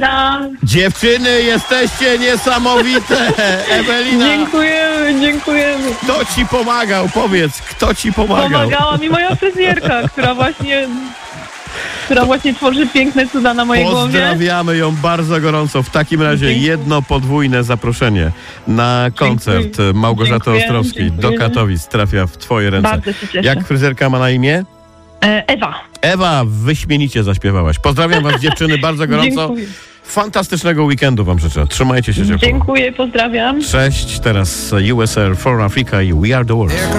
Dziewczyny, jesteście niesamowite! Ewelina! Dziękujemy. Kto ci pomagał? Powiedz, kto ci pomagał? Pomagała mi moja fryzjerka, która właśnie tworzy piękne cuda na mojej głowie. Pozdrawiamy ją bardzo gorąco. W takim razie jedno podwójne zaproszenie na koncert Małgorzaty Ostrowskiej do Katowic trafia w twoje ręce. Bardzo się cieszę. Jak fryzjerka ma na imię? Ewa. Ewa, wyśmienicie zaśpiewałaś. Pozdrawiam was, dziewczyny, bardzo gorąco. Dziękuję. Fantastycznego weekendu wam życzę. Trzymajcie się ciepło. Dziękuję, pozdrawiam. Cześć, teraz USR for Africa i We Are The World.